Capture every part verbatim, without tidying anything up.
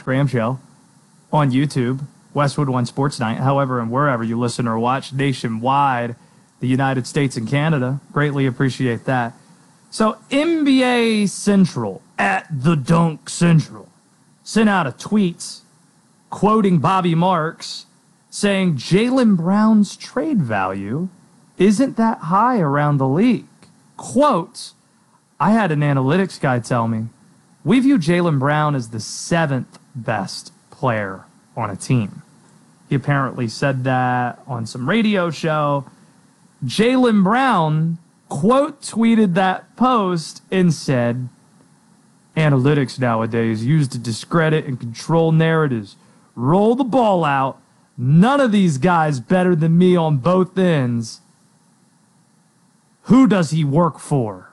Josh Graham Show on YouTube, Westwood One Sports Night. However, and wherever you listen or watch nationwide, the United States and Canada, greatly appreciate that. So N B A Central at the Dunk Central sent out a tweet quoting Bobby Marks saying Jaylen Brown's trade value isn't that high around the league. Quote, I had an analytics guy tell me, we view Jaylen Brown as the seventh best player on a team. He apparently said that on some radio show. Jaylen Brown quote tweeted that post and said, analytics nowadays used to discredit and control narratives. Roll the ball out. None of these guys better than me on both ends. Who does he work for?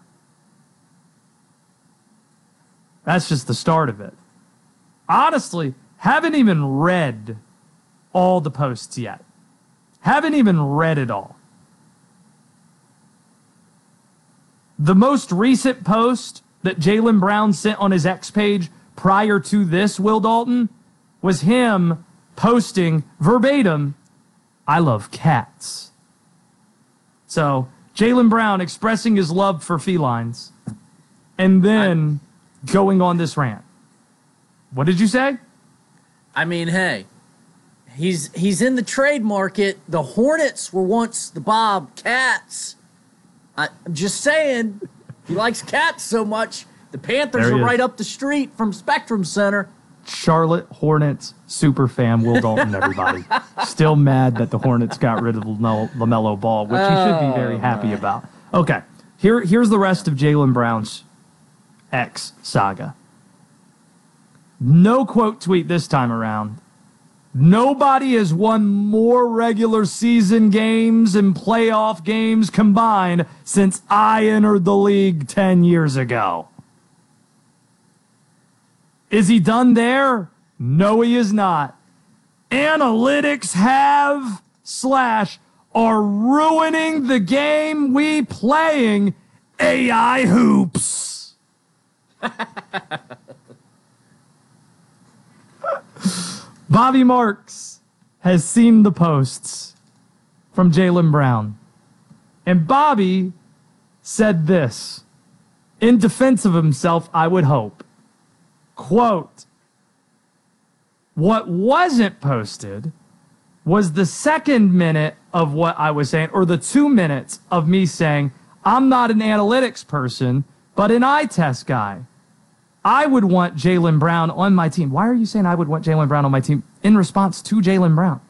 That's just the start of it. Honestly, haven't even read all the posts yet. Haven't even read it all. The most recent post that Jaylen Brown sent on his X page prior to this, Will Dalton, was him posting verbatim, I love cats. So, Jaylen Brown expressing his love for felines and then I, going on this rant. What did you say? I mean, hey, he's he's in the trade market. The Hornets were once the Bobcats. I, I'm just saying, he likes cats so much. The Panthers are right up the street from Spectrum Center. Charlotte Hornets super fan Will Dalton, everybody. Still mad that the Hornets got rid of LaMelo, LaMelo Ball, which he should be very happy about. Okay, here, here's the rest of Jaylen Brown's X saga. No quote tweet this time around. Nobody has won more regular season games and playoff games combined since I entered the league ten years ago. Is he done there? No, he is not. Analytics have slash are ruining the game we playing A I hoops. Bobby Marks has seen the posts from Jaylen Brown. And Bobby said this, in defense of himself, I would hope. Quote, what wasn't posted was the second minute of what I was saying, or the two minutes of me saying, I'm not an analytics person, but an eye test guy. I would want Jaylen Brown on my team. Why are you saying I would want Jaylen Brown on my team in response to Jaylen Brown?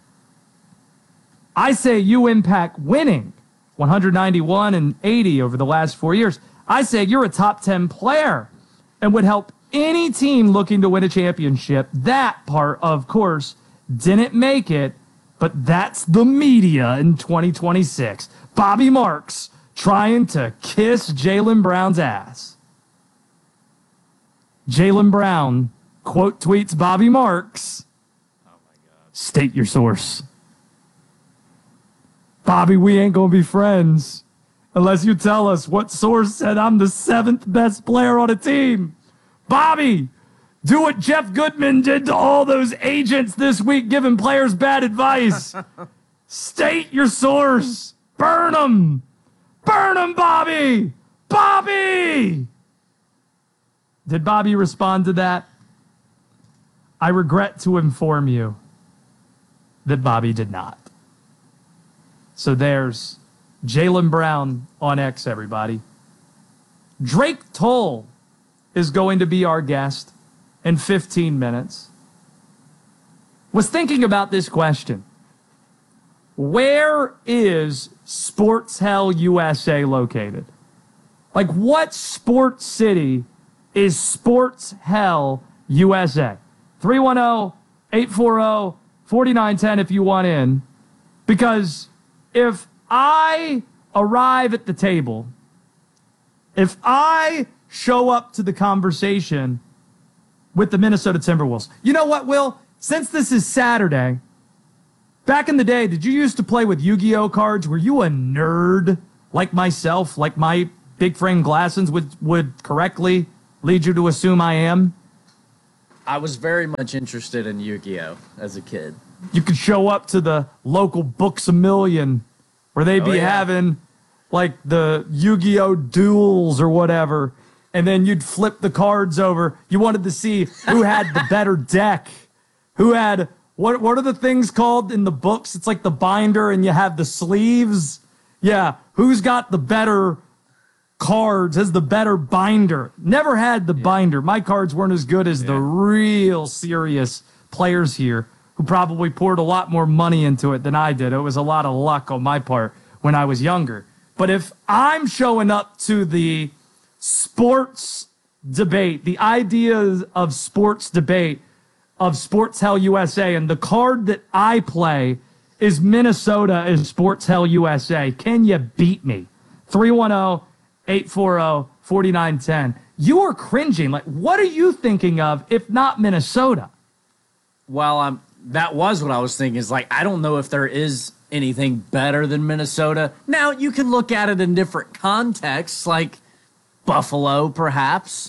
I say you impact winning one ninety-one and eighty over the last four years. I say you're a top ten player and would help any team looking to win a championship. That part, of course, didn't make it, but that's the media in twenty twenty-six. Bobby Marks trying to kiss Jaylen Brown's ass. Jaylen Brown quote tweets Bobby Marks. Oh my God. State your source. Bobby, we ain't gonna be friends unless you tell us what source said I'm the seventh best player on a team. Bobby, do what Jeff Goodman did to all those agents this week giving players bad advice. State your source. Burn them. Burn them, Bobby. Bobby! Did Bobby respond to that? I regret to inform you that Bobby did not. So there's Jaylen Brown on X, everybody. Drake Toll is going to be our guest in fifteen minutes. Was thinking about this question. Where is Sports Hell U S A located? Like, what sports city is Sports Hell U S A? three one zero, eight four zero, four nine one zero if you want in. Because if I arrive at the table, if I show up to the conversation with the Minnesota Timberwolves, you know what, Will? Since this is Saturday, back in the day, did you used to play with Yu-Gi-Oh cards? Were you a nerd like myself, like my big frame glasses would, would correctly lead you to assume I am? I was very much interested in Yu-Gi-Oh! As a kid. You could show up to the local Books A Million where they'd be Oh, yeah. having like the Yu-Gi-Oh! Duels or whatever, and then you'd flip the cards over. You wanted to see who had the better deck, who had, what, what are the things called in the books? It's like the binder and you have the sleeves. Yeah, who's got the better cards, has the better binder. Never had the yeah. binder. My cards weren't as good as yeah. the real serious players here who probably poured a lot more money into it than I did. It was a lot of luck on my part when I was younger. But if I'm showing up to the sports debate, the ideas of sports debate of Sports Hell U S A, and the card that I play is Minnesota is Sports Hell U S A, can you beat me? three one zero, eight four zero, four nine one zero. You are cringing. Like, what are you thinking of if not Minnesota? Well, I'm, that was what I was thinking. Is like, I don't know if there is anything better than Minnesota. Now, you can look at it in different contexts, like Buffalo, perhaps.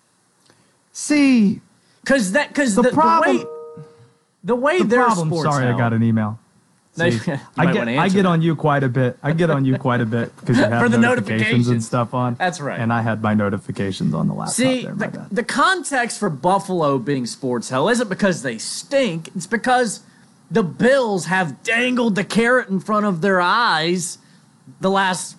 See, because that because the, the, problem, the way the way the their problem, sports. Sorry, now, I got an email. See, you I get I get on you quite a bit. I get on you quite a bit because you have For the notifications, notifications and stuff on. That's right. And I had my notifications on the laptop. See, there, the, the context for Buffalo being Sports Hell isn't because they stink. It's because the Bills have dangled the carrot in front of their eyes the last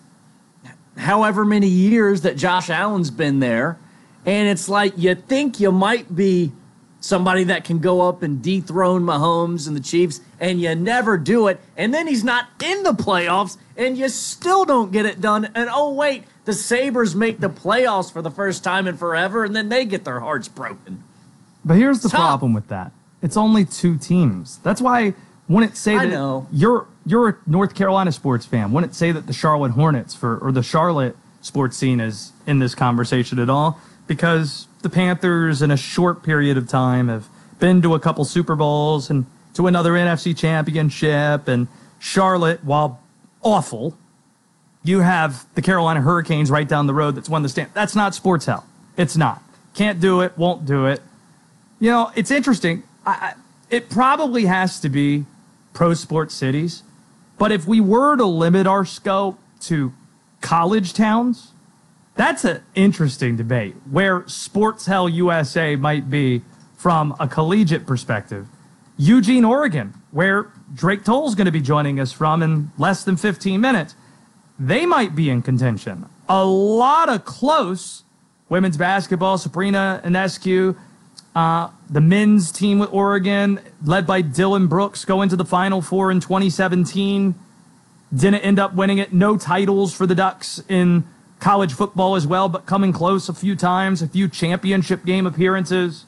however many years that Josh Allen's been there. And it's like you think you might be somebody that can go up and dethrone Mahomes and the Chiefs, and you never do it. And then he's not in the playoffs, and you still don't get it done. And oh, wait, the Sabres make the playoffs for the first time in forever, and then they get their hearts broken. But here's the Tough. problem with that. It's only two teams. That's why wouldn't say I that know. you're you're a North Carolina sports fan. Wouldn't say that the Charlotte Hornets for or the Charlotte sports scene is in this conversation at all, because the Panthers in a short period of time have been to a couple Super Bowls and to another N F C championship. And Charlotte, while awful, you have the Carolina Hurricanes right down the road that's won the stand. That's not Sports Hell. It's not. Can't do it, won't do it. You know, it's interesting. I, I, it probably has to be pro sports cities. But if we were to limit our scope to college towns, that's an interesting debate where Sports Hell U S A might be from a collegiate perspective. Eugene, Oregon, where Drake Toll's going to be joining us from in less than fifteen minutes, they might be in contention. A lot of close women's basketball, Sabrina Ionescu, uh, the men's team with Oregon, led by Dylan Brooks, going to the Final Four in twenty seventeen. Didn't end up winning it. No titles for the Ducks in college football as well, but coming close a few times, a few championship game appearances.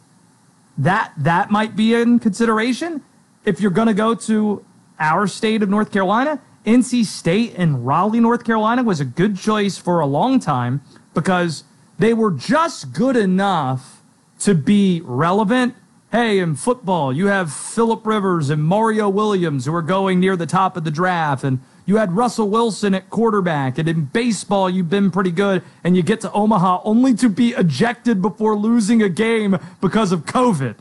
That that might be in consideration. If you're going to go to our state of North Carolina, N C State in Raleigh, North Carolina was a good choice for a long time because they were just good enough to be relevant. Hey, in football, you have Phillip Rivers and Mario Williams who are going near the top of the draft, and you had Russell Wilson at quarterback, and in baseball, you've been pretty good, and you get to Omaha only to be ejected before losing a game because of COVID.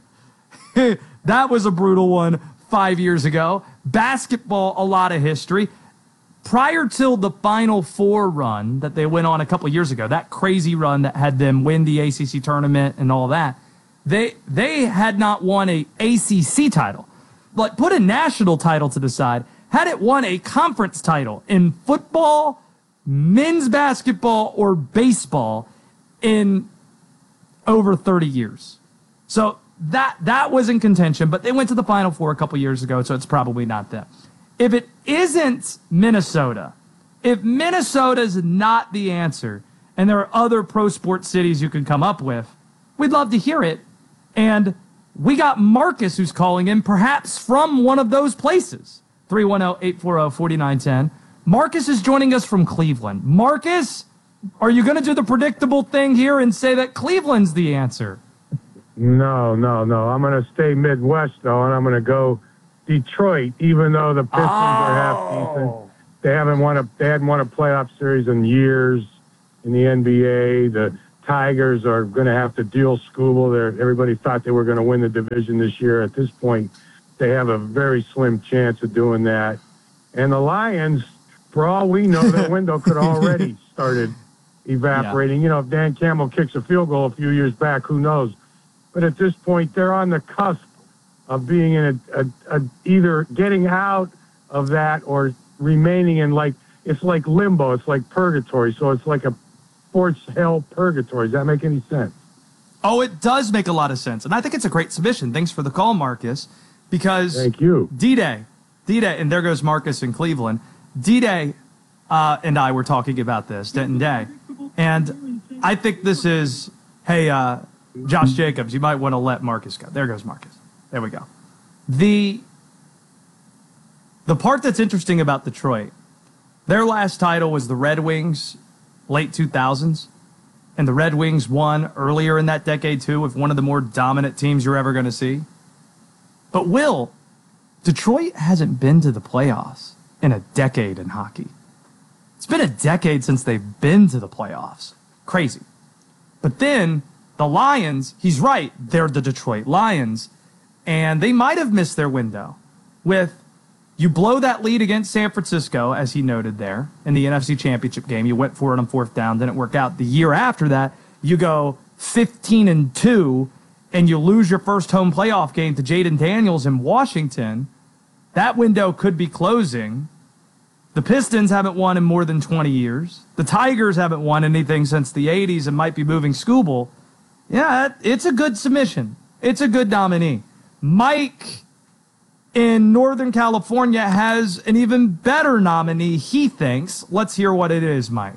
That was a brutal one five years ago. Basketball, a lot of history. Prior till the Final Four run that they went on a couple of years ago, that crazy run that had them win the A C C tournament and all that, they they had not won a A C C title. Like, put a national title to the side. Had it won a conference title in football, men's basketball, or baseball in over thirty years. So that that was in contention, but they went to the Final Four a couple years ago, so it's probably not them. If it isn't Minnesota, if Minnesota's not the answer, and there are other pro sports cities you can come up with, we'd love to hear it. And we got Marcus who's calling in, perhaps from one of those places. three one zero, eight four zero, four nine one zero. Marcus is joining us from Cleveland. Marcus, are you going to do the predictable thing here and say that Cleveland's the answer? No, no, no. I'm going to stay Midwest, though, and I'm going to go Detroit, even though the Pistons oh. are half decent. They haven't won a they hadn't won a playoff series in years in the N B A. The Tigers are going to have to deal Scuba. They're, everybody thought they were going to win the division this year. At this point, they have a very slim chance of doing that. And the Lions, for all we know, their window could already started evaporating. Yeah. You know, if Dan Campbell kicks a field goal a few years back, who knows? But at this point, they're on the cusp of being in a, a, a either getting out of that or remaining in, like, it's like limbo. It's like purgatory. So it's like a sports hell purgatory. Does that make any sense? Oh, it does make a lot of sense. And I think it's a great submission. Thanks for the call, Marcus. Because Thank you. D-Day, D-Day, and there goes Marcus in Cleveland. D-Day uh, and I were talking about this, Denton Day. And I think this is, hey, uh, Josh Jacobs, you might want to let Marcus go. There goes Marcus. There we go. The, the part that's interesting about Detroit, their last title was the Red Wings, late two thousands. And the Red Wings won earlier in that decade, too, with one of the more dominant teams you're ever going to see. But, Will, Detroit hasn't been to the playoffs in a decade in hockey. It's been a decade since they've been to the playoffs. Crazy. But then the Lions, he's right, they're the Detroit Lions, and they might have missed their window with you blow that lead against San Francisco, as he noted there, in the N F C Championship game. You went for it on fourth down, didn't work out. The year after that, you go fifteen and two, and you lose your first home playoff game to Jaden Daniels in Washington. That window could be closing. The Pistons haven't won in more than twenty years. The Tigers haven't won anything since the eighties and might be moving Skubal. Yeah, it's a good submission. It's a good nominee. Mike in Northern California has an even better nominee, he thinks. Let's hear what it is, Mike.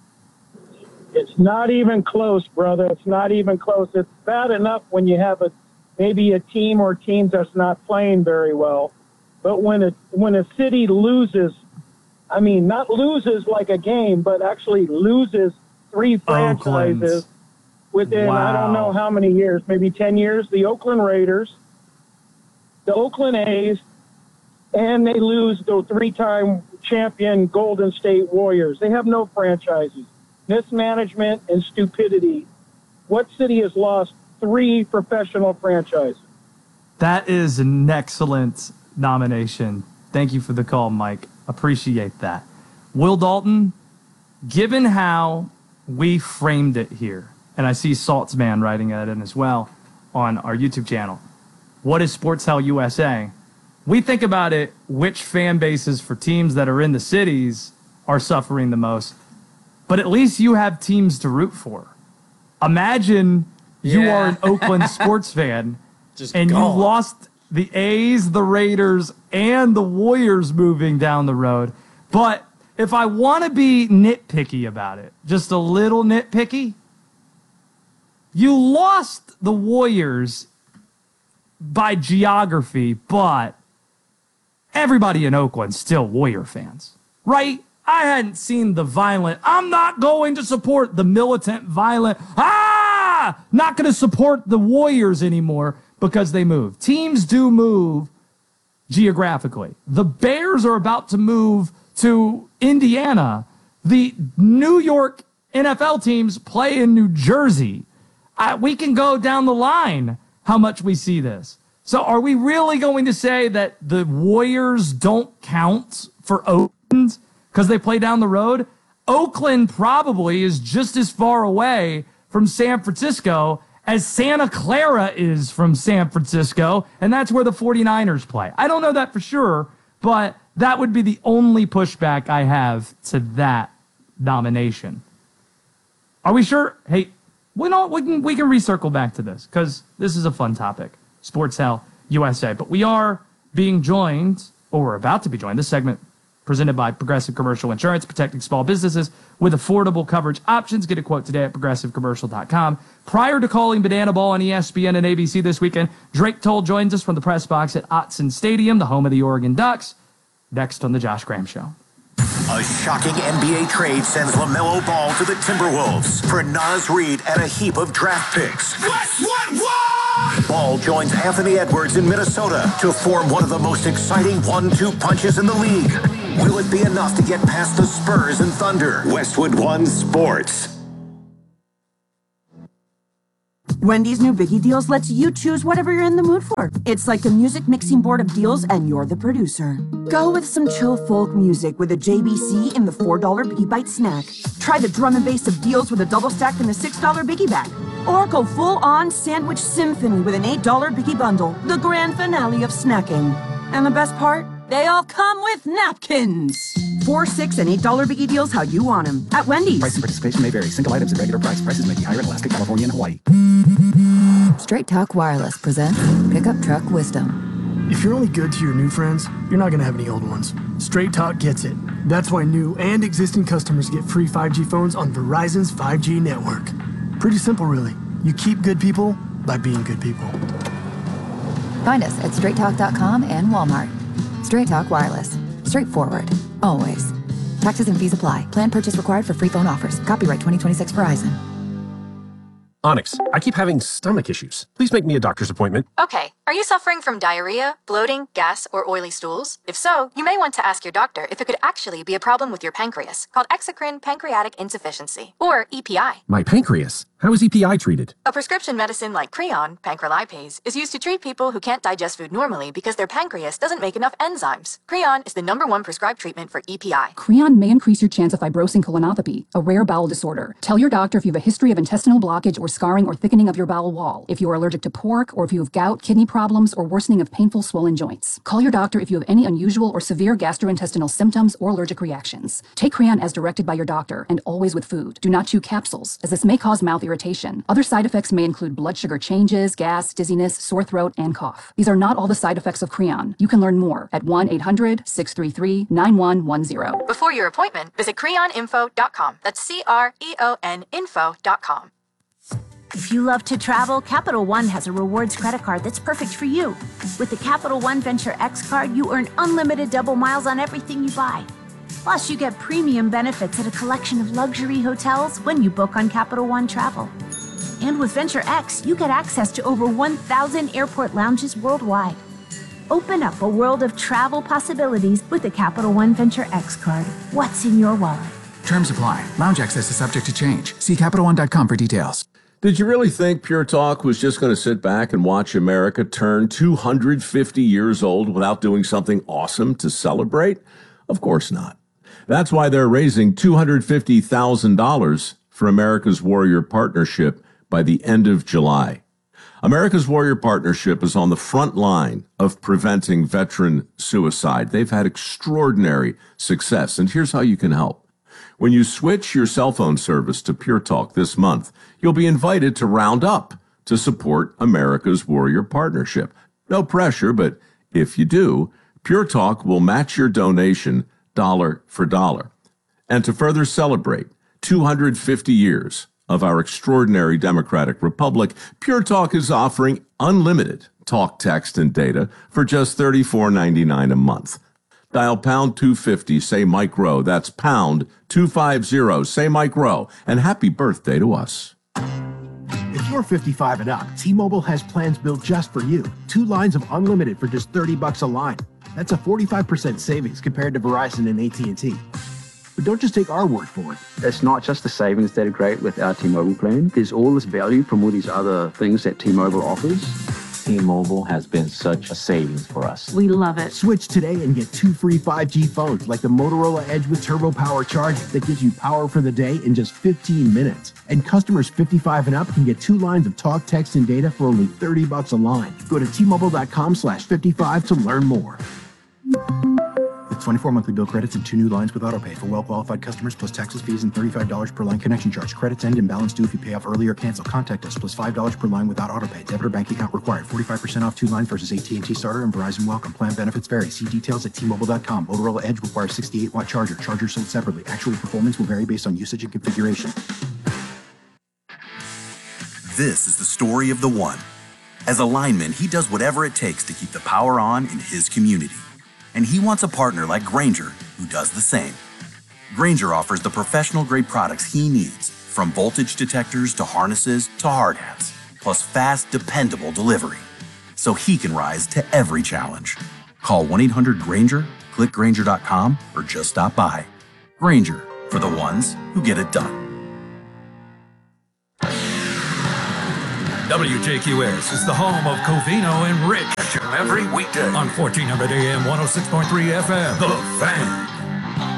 It's not even close, brother. It's not even close. It's bad enough when you have a maybe a team or teams that's not playing very well. But when a when a city loses, I mean, not loses like a game, but actually loses three franchises Oakland. within, Wow. I don't know how many years, maybe ten years, the Oakland Raiders, the Oakland A's, and they lose the three-time champion Golden State Warriors. They have no franchises. Mismanagement and stupidity. What city has lost three professional franchises? That is an excellent nomination. Thank you for the call, Mike. Appreciate that. Will Dalton, given how we framed it here, and I see Saltzman writing that in as well on our YouTube channel, what is Sports Hell U S A? We think about it, which fan bases for teams that are in the cities are suffering the most. But at least you have teams to root for. Imagine you Yeah. are an Oakland sports fan Just and you gone. lost the A's, the Raiders, and the Warriors moving down the road. But if I want to be nitpicky about it, just a little nitpicky, you lost the Warriors by geography, but everybody in Oakland's still Warrior fans, right? I hadn't seen the violent, I'm not going to support the militant, violent, ah, not going to support the Warriors anymore because they move. Teams do move geographically. The Bears are about to move to Indiana. The New York N F L teams play in New Jersey. I, we can go down the line how much we see this. So are we really going to say that the Warriors don't count for Oakland because they play down the road? Oakland probably is just as far away from San Francisco as Santa Clara is from San Francisco, and that's where the 49ers play. I don't know that for sure, but that would be the only pushback I have to that nomination. Are we sure? Hey, we don't, we can we can recircle back to this because this is a fun topic. Sports Hell U S A. But we are being joined, or we're about to be joined, this segment presented by Progressive Commercial Insurance, protecting small businesses with affordable coverage options. Get a quote today at progressive commercial dot com. Prior to calling Banana Ball on E S P N and A B C this weekend, Drake Toll joins us from the press box at Autzen Stadium, the home of the Oregon Ducks. Next on The Josh Graham Show. A shocking N B A trade sends LaMelo Ball to the Timberwolves for Naz Reid and a heap of draft picks. What, what, what? Ball joins Anthony Edwards in Minnesota to form one of the most exciting one two punches in the league. Will it be enough to get past the Spurs and Thunder? Westwood One Sports. Wendy's new Biggie Deals lets you choose whatever you're in the mood for. It's like the music mixing board of deals, and you're the producer. Go with some chill folk music with a J B C in the four dollar Biggie Bite snack. Try the drum and bass of deals with a double stack in the six dollar Biggie Bag. Or go full-on sandwich symphony with an eight dollar Biggie Bundle, the grand finale of snacking. And the best part? They all come with napkins. Four, six, and eight dollar Biggie Deals how you want them at Wendy's. Price and participation may vary. Single items at regular price. Prices may be higher in Alaska, California, and Hawaii. Straight Talk Wireless presents Pickup Truck Wisdom. If you're only good to your new friends, you're not going to have any old ones. Straight Talk gets it. That's why new and existing customers get free five G phones on Verizon's five G network. Pretty simple, really. You keep good people by being good people. Find us at straight talk dot com and Walmart. Straight Talk Wireless. Straightforward. Always. Taxes and fees apply. Plan purchase required for free phone offers. Copyright twenty twenty-six Verizon. Onyx, I keep having stomach issues. Please make me a doctor's appointment. Okay. Are you suffering from diarrhea, bloating, gas, or oily stools? If so, you may want to ask your doctor if it could actually be a problem with your pancreas, called exocrine pancreatic insufficiency, or E P I. My pancreas? How is E P I treated? A prescription medicine like Creon, pancrelipase, is used to treat people who can't digest food normally because their pancreas doesn't make enough enzymes. Creon is the number one prescribed treatment for E P I. Creon may increase your chance of fibrosing colonopathy, a rare bowel disorder. Tell your doctor if you have a history of intestinal blockage or scarring or thickening of your bowel wall, if you are allergic to pork, or if you have gout, kidney problems, or worsening of painful swollen joints. Call your doctor if you have any unusual or severe gastrointestinal symptoms or allergic reactions. Take Creon as directed by your doctor, and always with food. Do not chew capsules, as this may cause mouth irritation. Other side effects may include blood sugar changes, gas, dizziness, sore throat, and cough. These are not all the side effects of Creon. You can learn more at one eight hundred, six three three, nine one one zero. Before your appointment, visit creon info dot com. That's C R E O N info dot com. If you love to travel, Capital One has a rewards credit card that's perfect for you. With the Capital One Venture X card, you earn unlimited double miles on everything you buy. Plus, you get premium benefits at a collection of luxury hotels when you book on Capital One Travel. And with Venture X, you get access to over one thousand airport lounges worldwide. Open up a world of travel possibilities with the Capital One Venture X card. What's in your wallet? Terms apply. Lounge access is subject to change. See Capital One dot com for details. Did you really think Pure Talk was just going to sit back and watch America turn two hundred fifty years old without doing something awesome to celebrate? Of course not. That's why they're raising two hundred fifty thousand dollars for America's Warrior Partnership by the end of July. America's Warrior Partnership is on the front line of preventing veteran suicide. They've had extraordinary success, and here's how you can help. When you switch your cell phone service to Pure Talk this month, you'll be invited to round up to support America's Warrior Partnership. No pressure, but if you do, Pure Talk will match your donation dollar for dollar. And to further celebrate two hundred fifty years of our extraordinary democratic republic, Pure Talk is offering unlimited talk, text, and data for just thirty-four ninety-nine a month. Dial pound two fifty, say Mike Rowe. That's pound two fifty, say Mike Rowe. And happy birthday to us. If you're fifty-five and up, T-Mobile has plans built just for you. Two lines of unlimited for just thirty bucks a line. That's a forty-five percent savings compared to Verizon and A T and T. But don't just take our word for it. It's not just the savings that are great with our T-Mobile plan. There's all this value from all these other things that T-Mobile offers. T-Mobile has been such a savings for us. We love it. Switch today and get two free five G phones like the Motorola Edge with Turbo Power Charge that gives you power for the day in just fifteen minutes. And customers fifty-five and up can get two lines of talk, text, and data for only thirty bucks a line. Go to T-Mobile.com slash 55 to learn more. With twenty-four monthly bill credits and two new lines with autopay for well-qualified customers, plus taxes, fees, and thirty-five dollars per line connection charge. Credits end and balance due if you pay off early or cancel. Contact us, plus five dollars per line without autopay. Debit or bank account required. forty-five percent off two line versus A T and T Starter and Verizon Welcome. Plan benefits vary. See details at T Mobile dot com. Motorola Edge requires sixty-eight watt charger. Charger sold separately. Actual performance will vary based on usage and configuration. This is the story of the one. As a lineman, he does whatever it takes to keep the power on in his community. And he wants a partner like Grainger who does the same. Grainger offers the professional-grade products he needs, from voltage detectors to harnesses to hard hats, plus fast, dependable delivery, so he can rise to every challenge. Call one eight hundred Grainger, click Grainger dot com, or just stop by. Grainger, for the ones who get it done. W J Q S is the home of Covino and Rich. Catch him every weekday on fourteen hundred A M, one oh six point three F M. The Fan.